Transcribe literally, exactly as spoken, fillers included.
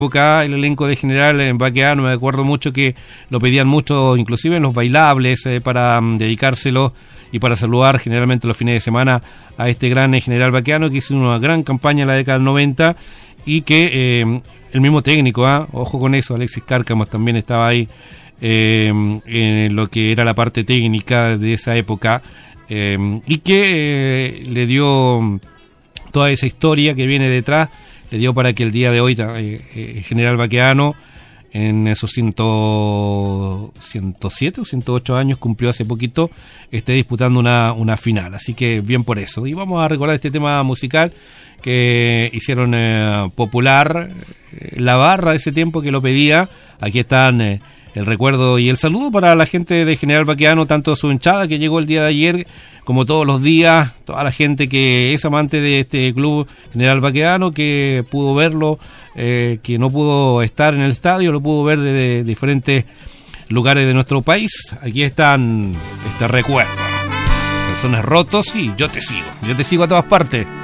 época el elenco de General Baqueano, me acuerdo mucho que lo pedían mucho, inclusive en los bailables, eh, para um, dedicárselo y para saludar generalmente los fines de semana a este gran eh, General Baqueano, que hizo una gran campaña en la década del noventa y que eh, el mismo técnico, ¿eh? ojo con eso, Alexis Cárcamo también estaba ahí eh, en lo que era la parte técnica de esa época, eh, y que eh, le dio toda esa historia que viene detrás, le dio para que el día de hoy eh, eh, General Baqueano, en esos ciento siete o ciento ocho años, cumplió hace poquito, esté disputando una, una final. Así que bien por eso. Y vamos a recordar este tema musical que hicieron eh, popular, eh, la barra de ese tiempo que lo pedía. Aquí están eh, el recuerdo y el saludo para la gente de General Baqueano, tanto su hinchada que llegó el día de ayer, como todos los días, toda la gente que es amante de este club General Baqueano, que pudo verlo, eh, que no pudo estar en el estadio, lo pudo ver desde diferentes lugares de nuestro país. Aquí están este recuerdo. Personas rotos y yo te sigo, yo te sigo a todas partes.